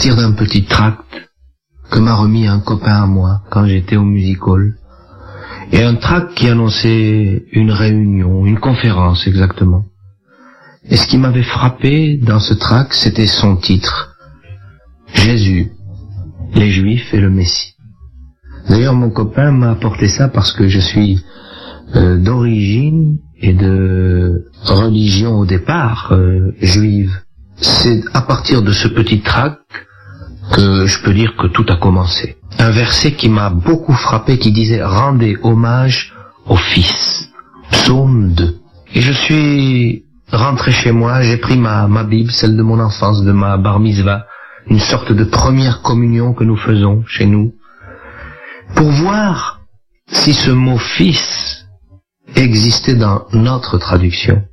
partir d'un petit tract que m'a remis un copain à moi quand j'étais au music hall. Et un tract qui annonçait une réunion, une conférence exactement. Et ce qui m'avait frappé dans ce tract, c'était son titre. Jésus, les Juifs et le Messie. D'ailleurs, mon copain m'a apporté ça parce que je suis d'origine et de religion au départ juive. C'est à partir de ce petit tract que je peux dire que tout a commencé. Un verset qui m'a beaucoup frappé qui disait « Rendez hommage au Fils ». Psaume 2. Et je suis rentré chez moi, j'ai pris ma Bible, celle de mon enfance, de ma bar mitzvah, une sorte de première communion que nous faisons chez nous, pour voir si ce mot Fils existait dans notre traduction.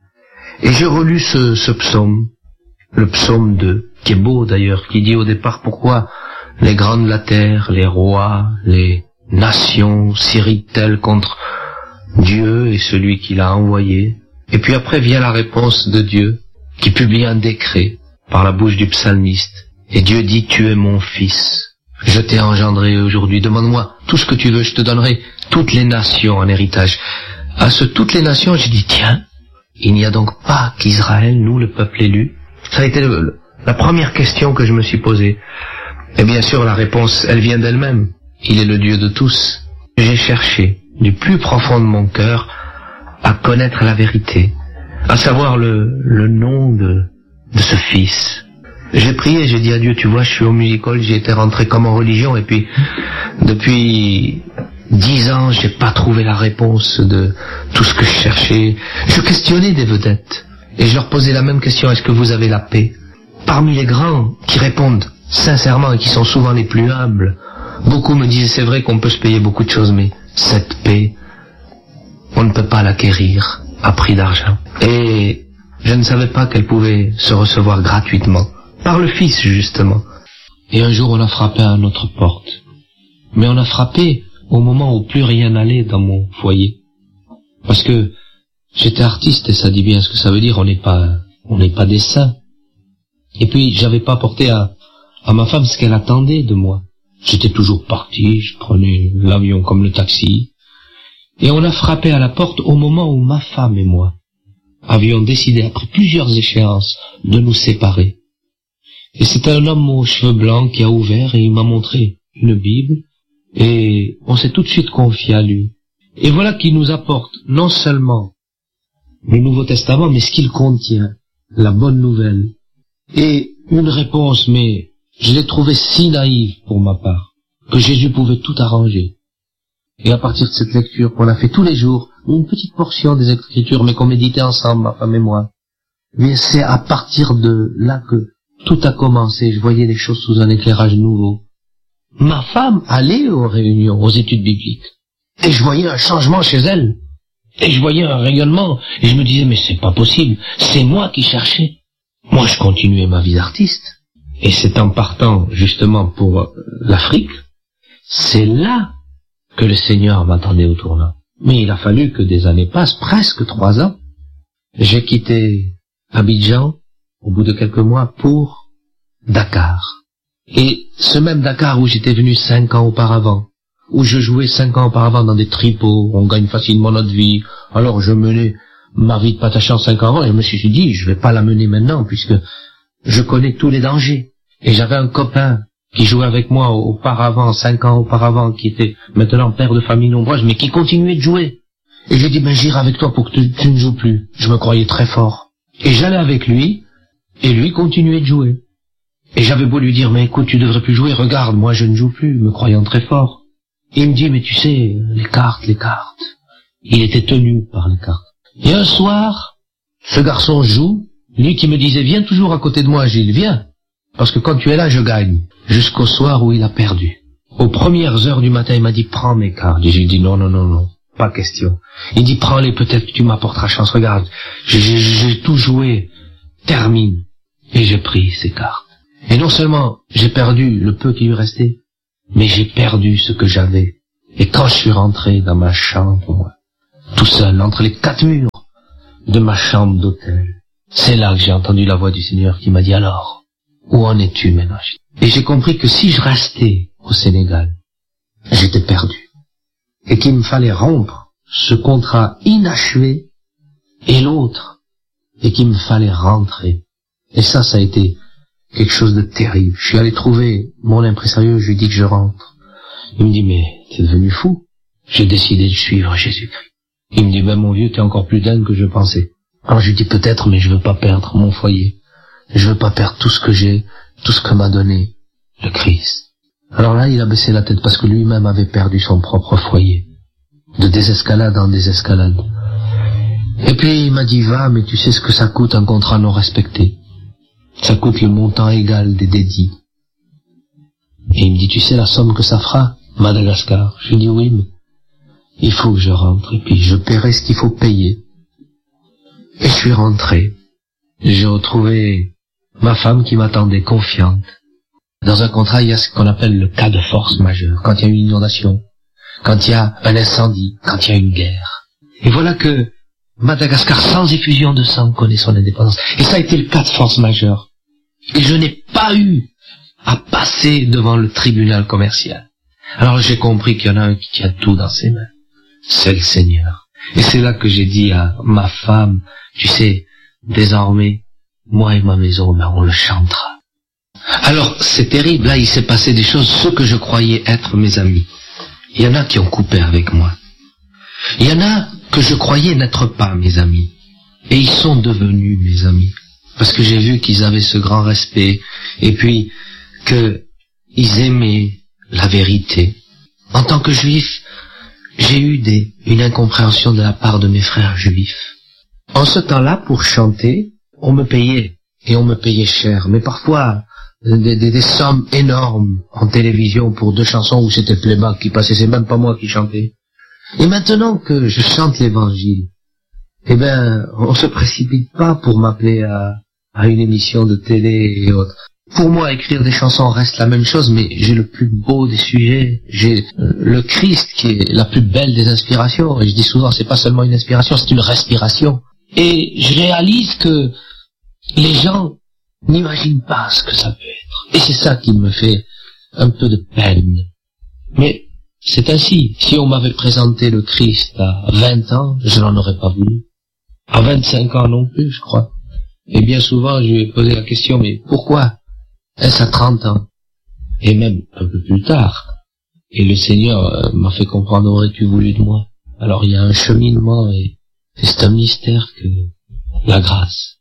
Et j'ai relu ce psaume, le psaume 2, qui est beau d'ailleurs, qui dit au départ pourquoi les grands de la terre, les rois, les nations s'irritent-elles contre Dieu et celui qui l'a envoyé. Et puis après vient la réponse de Dieu, qui publie un décret par la bouche du psalmiste. Et Dieu dit, tu es mon fils. Je t'ai engendré aujourd'hui. Demande-moi tout ce que tu veux, je te donnerai toutes les nations en héritage. À ce toutes les nations, j'ai dit, tiens, il n'y a donc pas qu'Israël, nous, le peuple élu. Ça a été la première question que je me suis posée. Et bien sûr, la réponse, elle vient d'elle-même. Il est le Dieu de tous. J'ai cherché, du plus profond de mon cœur, à connaître la vérité, à savoir le nom de ce fils. J'ai prié, j'ai dit à Dieu, tu vois, je suis au music hall, j'ai été rentré comme en religion, et puis, depuis 10 ans, j'ai pas trouvé la réponse de tout ce que je cherchais. Je questionnais des vedettes, et je leur posais la même question, est-ce que vous avez la paix? Parmi les grands qui répondent sincèrement et qui sont souvent les plus humbles, beaucoup me disaient, c'est vrai qu'on peut se payer beaucoup de choses, mais cette paix, on ne peut pas l'acquérir à prix d'argent. Et je ne savais pas qu'elle pouvait se recevoir gratuitement, par le Fils justement. Et un jour on a frappé à notre porte. Mais on a frappé au moment où plus rien n'allait dans mon foyer. Parce que j'étais artiste et ça dit bien ce que ça veut dire, on n'est pas des saints. Et puis j'avais pas apporté à ma femme ce qu'elle attendait de moi. J'étais toujours parti, je prenais l'avion comme le taxi. Et on a frappé à la porte au moment où ma femme et moi avions décidé, après plusieurs échéances, de nous séparer. Et c'était un homme aux cheveux blancs qui a ouvert et il m'a montré une Bible et on s'est tout de suite confié à lui. Et voilà qu'il nous apporte non seulement le Nouveau Testament, mais ce qu'il contient, la bonne nouvelle. Et une réponse, mais je l'ai trouvée si naïve pour ma part, que Jésus pouvait tout arranger. Et à partir de cette lecture qu'on a fait tous les jours, une petite portion des Écritures, mais qu'on méditait ensemble, ma femme et moi, mais c'est à partir de là que tout a commencé. Je voyais les choses sous un éclairage nouveau. Ma femme allait aux réunions, aux études bibliques, et je voyais un changement chez elle, et je voyais un rayonnement, et je me disais, mais c'est pas possible, c'est moi qui cherchais. Moi, je continuais ma vie d'artiste, et c'est en partant justement pour l'Afrique, c'est là que le Seigneur m'attendait au tournant. Mais il a fallu que des années passent, presque 3 ans. J'ai quitté Abidjan, au bout de quelques mois, pour Dakar. Et ce même Dakar où j'étais venu 5 ans auparavant, où je jouais 5 ans auparavant dans des tripots, on gagne facilement notre vie, alors je menais ma vie de patachant 5 ans avant, et je me suis dit, je vais pas la mener maintenant, puisque je connais tous les dangers. Et j'avais un copain qui jouait avec moi auparavant, 5 ans auparavant, qui était maintenant père de famille nombreuse, mais qui continuait de jouer. Et je lui ai dit, ben j'irai avec toi pour que tu ne joues plus. Je me croyais très fort. Et j'allais avec lui, et lui continuait de jouer. Et j'avais beau lui dire, mais écoute, tu devrais plus jouer, regarde, moi je ne joue plus, me croyant très fort. Et il me dit, mais tu sais, les cartes. Il était tenu par les cartes. Et un soir, ce garçon joue, lui qui me disait, viens toujours à côté de moi, Gilles, viens. Parce que quand tu es là, je gagne. Jusqu'au soir où il a perdu. Aux premières heures du matin, il m'a dit, prends mes cartes. Et j'ai dit, non, pas question. Il dit, prends-les, peut-être que tu m'apporteras chance. Regarde, j'ai tout joué. Termine. Et j'ai pris ces cartes. Et non seulement j'ai perdu le peu qui lui restait, mais j'ai perdu ce que j'avais. Et quand je suis rentré dans ma chambre, moi, tout seul, entre les 4 murs de ma chambre d'hôtel, c'est là que j'ai entendu la voix du Seigneur qui m'a dit, alors, où en es-tu maintenant? Et j'ai compris que si je restais au Sénégal, j'étais perdu. Et qu'il me fallait rompre ce contrat inachevé et l'autre, et qu'il me fallait rentrer. Et ça a été quelque chose de terrible. Je suis allé trouver mon impresario, je lui dis que je rentre. Il me dit, mais t'es devenu fou. J'ai décidé de suivre Jésus-Christ. Il me dit, ben mon vieux, t'es encore plus dingue que je pensais. Alors je lui dis, peut-être, mais je veux pas perdre mon foyer. Je veux pas perdre tout ce que j'ai, tout ce que m'a donné le Christ. Alors là, il a baissé la tête parce que lui-même avait perdu son propre foyer. De désescalade en désescalade. Et puis il m'a dit, va, mais tu sais ce que ça coûte un contrat non respecté. Ça coûte le montant égal des dédits. Et il me dit, tu sais la somme que ça fera, Madagascar? Je lui dis, oui, mais il faut que je rentre, et puis je paierai ce qu'il faut payer. Et je suis rentré. J'ai retrouvé ma femme qui m'attendait confiante. Dans un contrat, il y a ce qu'on appelle le cas de force majeure, quand il y a une inondation, quand il y a un incendie, quand il y a une guerre. Et voilà que Madagascar, sans effusion de sang, connaît son indépendance. Et ça a été le cas de force majeure. Et je n'ai pas eu à passer devant le tribunal commercial. Alors j'ai compris qu'il y en a un qui tient tout dans ses mains. C'est le Seigneur. Et c'est là que j'ai dit à ma femme, tu sais, désormais, moi et ma maison, ben, on le chantera. Alors, c'est terrible, là, il s'est passé des choses, ceux que je croyais être mes amis. Il y en a qui ont coupé avec moi. Il y en a que je croyais n'être pas mes amis. Et ils sont devenus mes amis. Parce que j'ai vu qu'ils avaient ce grand respect, et puis qu'ils aimaient la vérité. En tant que juif, j'ai eu une incompréhension de la part de mes frères juifs. En ce temps-là, pour chanter, on me payait, et on me payait cher, mais parfois des sommes énormes en télévision pour 2 chansons où c'était playback qui passait, c'est même pas moi qui chantais. Et maintenant que je chante l'évangile, eh ben, on se précipite pas pour m'appeler à une émission de télé et autres. Pour moi, écrire des chansons reste la même chose, mais j'ai le plus beau des sujets, j'ai le Christ qui est la plus belle des inspirations, et je dis souvent, c'est pas seulement une inspiration, c'est une respiration. Et je réalise que les gens n'imaginent pas ce que ça peut être. Et c'est ça qui me fait un peu de peine. Mais c'est ainsi. Si on m'avait présenté le Christ à 20 ans, je n'en aurais pas voulu. À 25 ans non plus, je crois. Et bien souvent, je lui ai posé la question, mais pourquoi est-ce à 30 ans? Et même un peu plus tard. Et le Seigneur m'a fait comprendre, aurais-tu voulu de moi? Alors il y a un cheminement et c'est un mystère que la grâce.